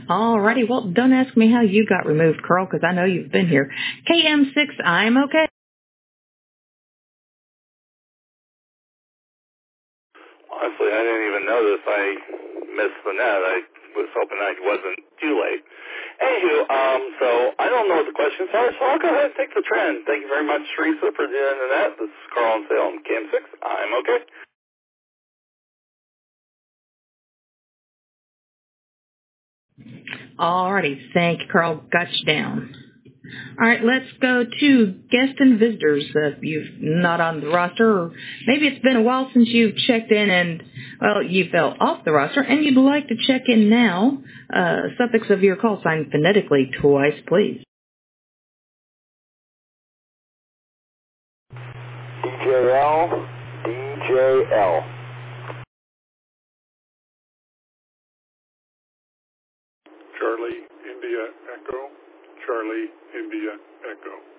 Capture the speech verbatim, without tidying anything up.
Alrighty, well, don't ask me how you got removed, Carl, because I know you've been here. K M six, I'm okay. Honestly, I didn't even notice I missed the net. I was hoping I wasn't too late. Anywho, um, so I don't know what the questions are, so I'll go ahead and take the trend. Thank you very much, Teresa, for doing the net. This is Carl on Salem, K M six. I'm okay. Alrighty, thank you, Carl. Got you down. All right, let's go to guests and visitors. If you're not on the roster, or maybe it's been a while since you've checked in and, well, you fell off the roster, and you'd like to check in now, uh, suffix of your call sign phonetically twice, please. D J L, D J L. Charlie, India, Echo. Charlie, India, Echo.